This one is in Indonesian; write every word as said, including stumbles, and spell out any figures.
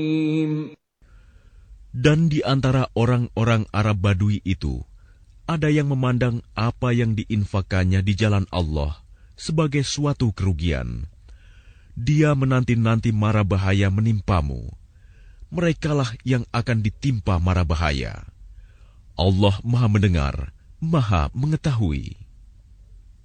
Dan di antara orang-orang Arab Badui itu, ada yang memandang apa yang diinfakannya di jalan Allah sebagai suatu kerugian. Dia menanti-nanti mara bahaya menimpamu. Merekalah yang akan ditimpa mara bahaya. Allah Maha Mendengar, Maha Mengetahui.